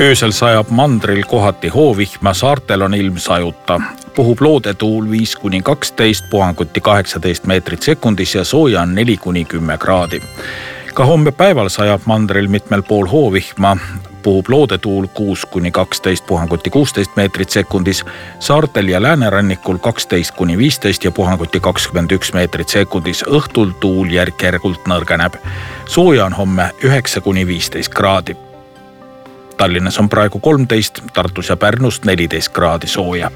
Öösel sajab mandril kohati hoovihma, saartel on ilm sajuta. Puhub loodetuul 5-12, puhanguti 18 meetrit sekundis ja sooja on 4-10 kraadi. Ka homme päeval sajab mandril mitmel pool hoovihma, puhub loodetuul 6-12, puhanguti 16 meetrit sekundis, saartel ja läänerannikul 12-15 ja puhanguti 21 meetrit sekundis. Õhtul tuul järk-järgult nõrgeneb. Sooja on homme 9-15 kraadi. Tallinnas on praegu 13, Tartus ja Pärnust 14 kraadi sooja.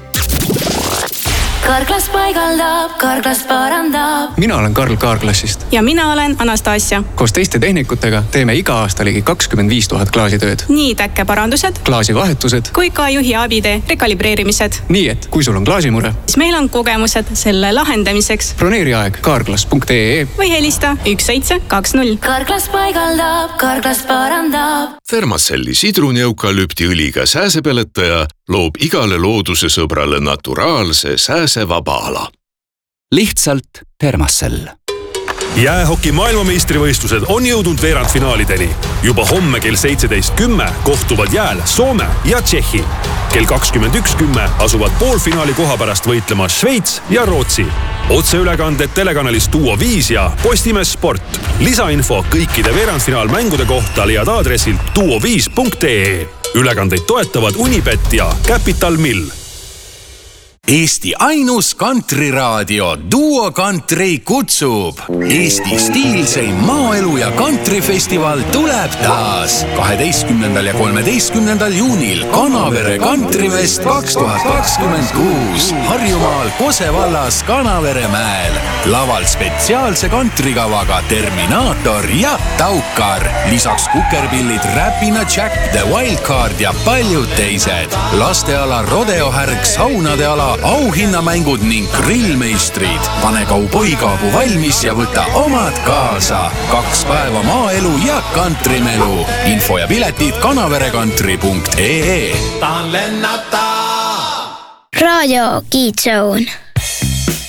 Karklas paigaldab, Karklas parandab. Mina olen Karl Kaarklassist. Ja mina olen Anastasia. Koos teiste tehnikutega teeme iga aasta ligi 25 000 klaasitööd. Nii täkkeparandused, klaasivahetused kui ka juhi abide rekalibreerimised. Nii et kui sul on klaasimure, siis meil on kogemused selle lahendamiseks. Broneeri aeg kaarklas.ee või helista 1720. Karklas paigaldab, Karklas parandab. Thermacelli sidrunieukalüptiõliga sääsepeletaja loob igale looduse sõbrale naturaalse sääsevaba ala. Lihtsalt Thermacell. Jäähoki maailmameistrivõistlused on jõudnud veerandfinaalideni. Juba homme kell 17.10 kohtuvad jääl Soome ja Tšehhi. Kell 21.10 asuvad poolfinaali koha pärast võitlema Šveits ja Rootsi. Otseülekanded telekanalist Duo 5 ja Postimees Sport. Lisainfo kõikide veerandfinaalmängude kohta leiad aadressilt duo5.ee. Ülekandeid toetavad Unibet ja Capital Mill. Eesti ainus kantriraadio Duo Country kutsub. Eesti stiilseim maaelu ja kantrifestival tuleb taas 12. ja 13. juunil Kanavere Kantrifest 2026 Harjumaal Kose vallas Kanaveremäel. Laval spetsiaalse kantrikavaga Terminaator ja Taukar. Lisaks kukerpillid Räpina Jack, The Wildcard ja paljud teised. Lasteala rodeohärg, saunade ala, auhinnamängud ning grillmeistrid. Pane kauboikaabu valmis ja võta omad kaasa. 2 päeva maaelu ja kantrimelu. Info ja piletid kanaverekantri.ee. Raadio Kiid Zone.